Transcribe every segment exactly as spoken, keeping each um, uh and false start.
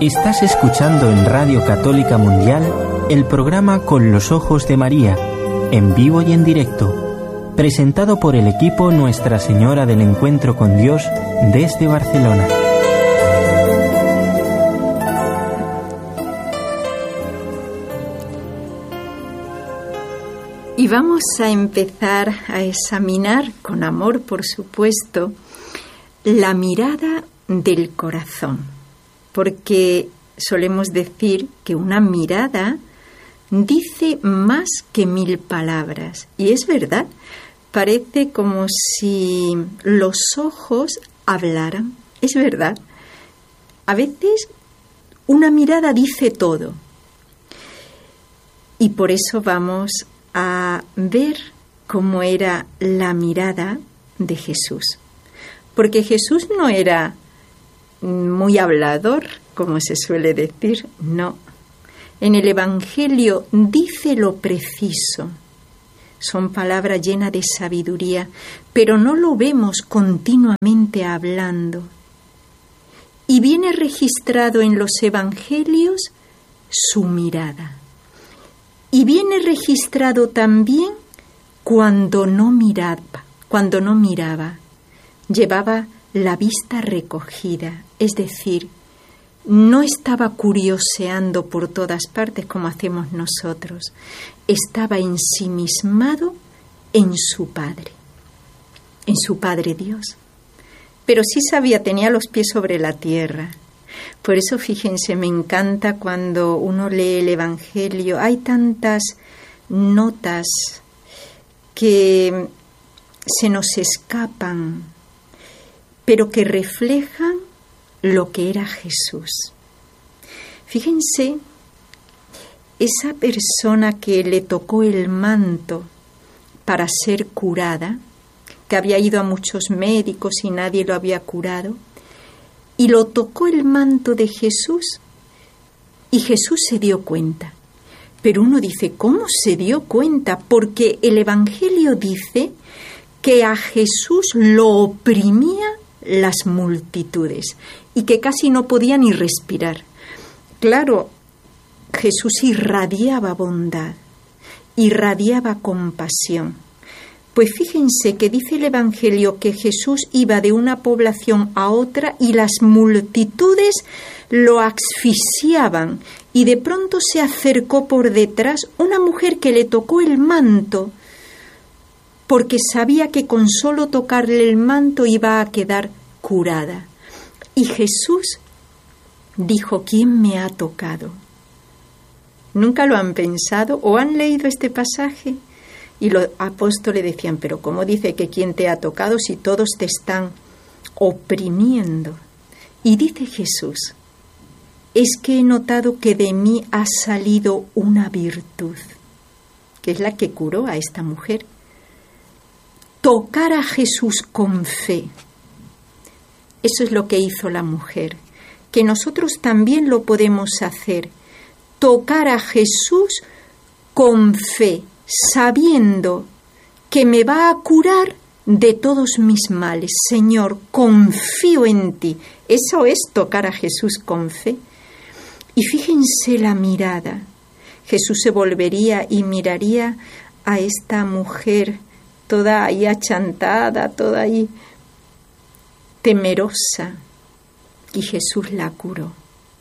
Estás escuchando en Radio Católica Mundial el programa Con los Ojos de María, en vivo y en directo, presentado por el equipo Nuestra Señora del Encuentro con Dios desde Barcelona. Y vamos a empezar a examinar, con amor por supuesto, la mirada del corazón, porque solemos decir que una mirada dice más que mil palabras, y es verdad, parece como si los ojos hablaran, es verdad. A veces una mirada dice todo, y por eso vamos a ver cómo era la mirada de Jesús. Porque Jesús no era muy hablador, como se suele decir, no. En el Evangelio dice lo preciso. Son palabras llenas de sabiduría, pero no lo vemos continuamente hablando. Y viene registrado en los Evangelios su mirada. Y viene registrado también cuando no miraba, cuando no miraba. Llevaba la vista recogida, es decir, no estaba curioseando por todas partes como hacemos nosotros. Estaba ensimismado en su Padre, en su Padre Dios. Pero sí sabía, tenía los pies sobre la tierra. Por eso, fíjense, me encanta cuando uno lee el Evangelio. Hay tantas notas que se nos escapan, pero que reflejan lo que era Jesús. Fíjense, esa persona que le tocó el manto para ser curada, que había ido a muchos médicos y nadie lo había curado, y lo tocó el manto de Jesús, y Jesús se dio cuenta. Pero uno dice, ¿cómo se dio cuenta? Porque el Evangelio dice que a Jesús lo oprimía las multitudes y que casi no podía ni respirar. Claro, Jesús irradiaba bondad, irradiaba compasión. Pues fíjense que dice el Evangelio que Jesús iba de una población a otra y las multitudes lo asfixiaban, y de pronto se acercó por detrás una mujer que le tocó el manto, porque sabía que con solo tocarle el manto iba a quedar curada. Y Jesús dijo, ¿quién me ha tocado? ¿Nunca lo han pensado o han leído este pasaje? Y los apóstoles decían, pero ¿cómo dice que quién te ha tocado si todos te están oprimiendo? Y dice Jesús, es que he notado que de mí ha salido una virtud, que es la que curó a esta mujer. Tocar a Jesús con fe. Eso es lo que hizo la mujer, que nosotros también lo podemos hacer. Tocar a Jesús con fe, sabiendo que me va a curar de todos mis males. Señor, confío en ti. Eso es tocar a Jesús con fe. Y fíjense la mirada. Jesús se volvería y miraría a esta mujer toda ahí achantada, toda ahí temerosa. Y Jesús la curó.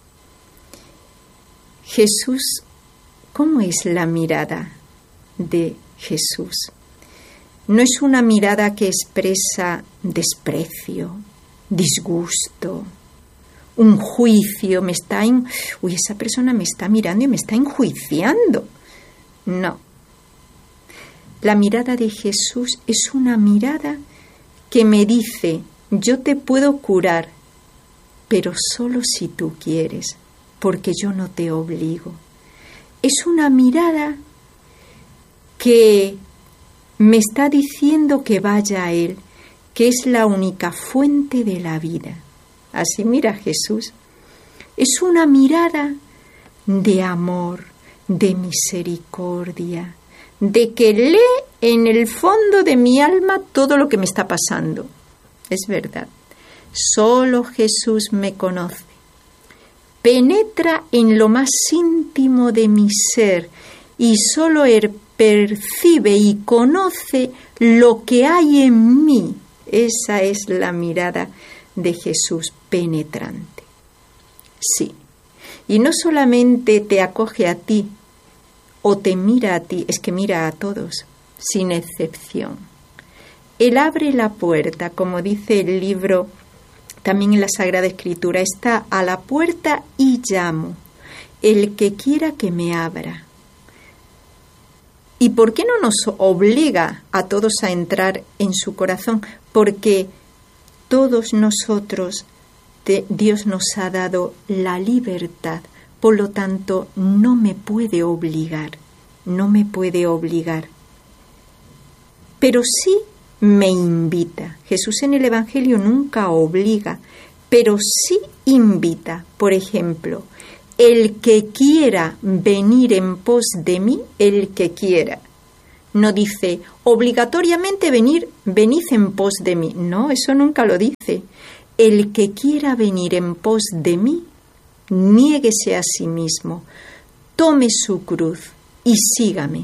Jesús, ¿cómo es la mirada de Jesús? No es una mirada que expresa desprecio, disgusto, un juicio, me está en, uy, esa persona me está mirando y me está enjuiciando. No. La mirada de Jesús es una mirada que me dice, yo te puedo curar, pero solo si tú quieres, porque yo no te obligo. Es una mirada que me está diciendo que vaya a Él, que es la única fuente de la vida. Así mira Jesús. Es una mirada de amor, de misericordia, de que lee en el fondo de mi alma todo lo que me está pasando. Es verdad. Solo Jesús me conoce. penetra en lo más íntimo de mi ser y solo Él percibe y conoce lo que hay en mí. Esa es la mirada de Jesús penetrante. Sí, y no solamente te acoge a ti o te mira a ti, es que mira a todos, sin excepción. Él abre la puerta, como dice el libro, también en la Sagrada Escritura, está a la puerta y llamo, el que quiera que me abra. ¿Y por qué no nos obliga a todos a entrar en su corazón? Porque todos nosotros, de, Dios nos ha dado la libertad, por lo tanto no me puede obligar, no me puede obligar. Pero sí me invita. Jesús en el Evangelio nunca obliga, pero sí invita. Por ejemplo, el que quiera venir en pos de mí, el que quiera. No dice, obligatoriamente venir, venid en pos de mí. No, eso nunca lo dice. El que quiera venir en pos de mí, niéguese a sí mismo, tome su cruz y sígame.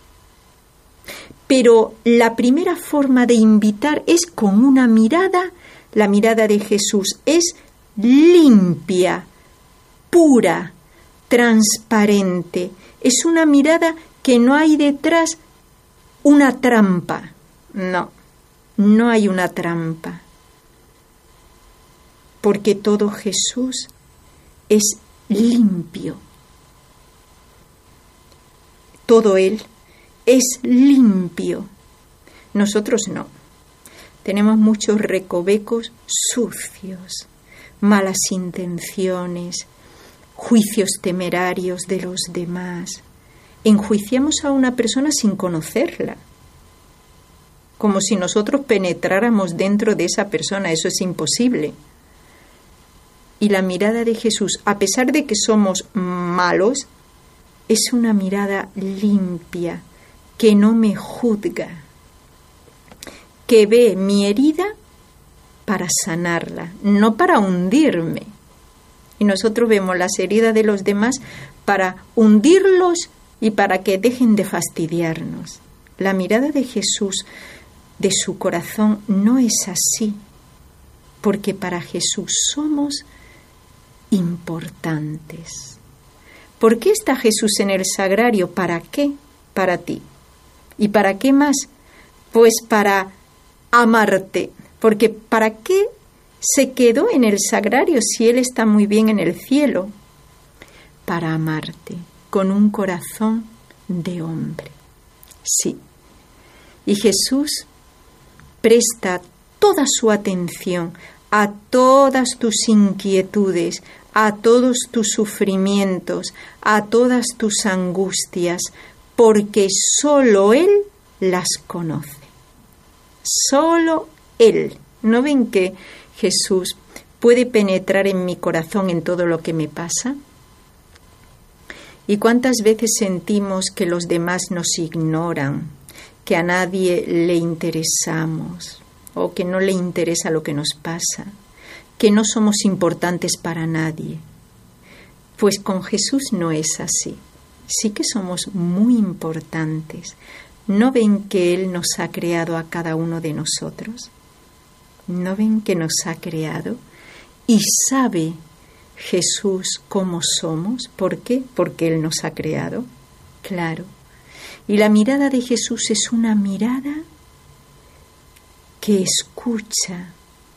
Pero la primera forma de invitar es con una mirada, la mirada de Jesús es limpia, pura, transparente. Es una mirada que no hay detrás una trampa. No, no hay una trampa. Porque todo Jesús es limpio. Todo Él es limpio. Nosotros no. Tenemos muchos recovecos sucios, malas intenciones, juicios temerarios de los demás. Enjuiciamos a una persona sin conocerla, como si nosotros penetráramos dentro de esa persona. Eso es imposible. Y la mirada de Jesús, a pesar de que somos malos, es una mirada limpia, que no me juzga, que ve mi herida para sanarla, no para hundirme. Y nosotros vemos las heridas de los demás para hundirlos y para que dejen de fastidiarnos. La mirada de Jesús, de su corazón, no es así, porque para Jesús somos importantes. ¿Por qué está Jesús en el sagrario? ¿Para qué? Para ti. ¿Y para qué más? Pues para amarte. Porque ¿para qué se quedó en el sagrario si Él está muy bien en el cielo? Para amarte con un corazón de hombre. Sí. Y Jesús presta toda su atención a todas tus inquietudes, a todos tus sufrimientos, a todas tus angustias, porque solo Él las conoce. Solo Él. ¿No ven que Jesús puede penetrar en mi corazón en todo lo que me pasa? ¿Y cuántas veces sentimos que los demás nos ignoran, que a nadie le interesamos o que no le interesa lo que nos pasa, que no somos importantes para nadie? Pues con Jesús no es así. Sí que somos muy importantes. ¿No ven que Él nos ha creado a cada uno de nosotros? ¿No ven que nos ha creado? Y sabe Jesús cómo somos. ¿Por qué? Porque Él nos ha creado. Claro. Y la mirada de Jesús es una mirada que escucha,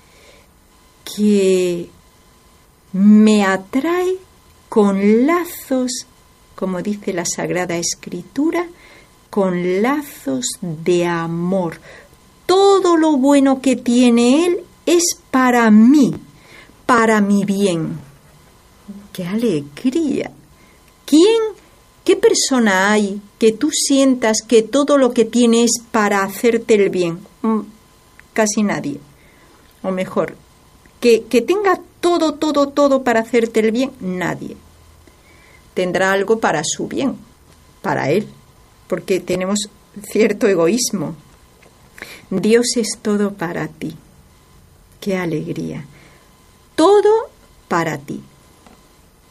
que me atrae con lazos, como dice la Sagrada Escritura, con lazos de amor. Todo lo bueno que tiene Él es para mí, para mi bien. ¡Qué alegría! ¿Quién, qué persona hay que tú sientas que todo lo que tiene es para hacerte el bien? Casi nadie. O mejor, que, que tenga todo, todo, todo para hacerte el bien, nadie. Tendrá algo para su bien, para Él, porque tenemos cierto egoísmo. Dios es todo para ti. ¡Qué alegría! Todo para ti.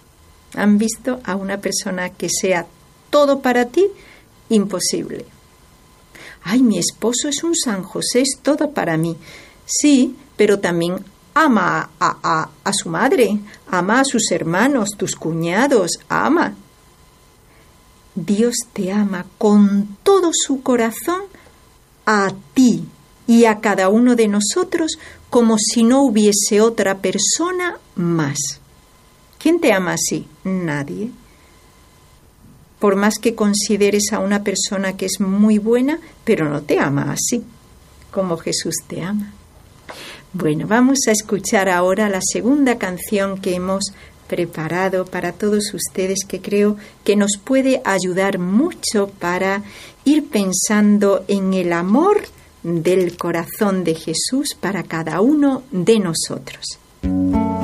¿Han visto a una persona que sea todo para ti? Imposible. Ay, mi esposo es un San José, es todo para mí. Sí, pero también ama a, a, a su madre, ama a sus hermanos, tus cuñados, ama. Dios te ama con todo su corazón a ti y a cada uno de nosotros como si no hubiese otra persona más. ¿Quién te ama así? Nadie. Por más que consideres a una persona que es muy buena, pero no te ama así, como Jesús te ama. Bueno, vamos a escuchar ahora la segunda canción que hemos preparado para todos ustedes, que creo que nos puede ayudar mucho para ir pensando en el amor del corazón de Jesús para cada uno de nosotros.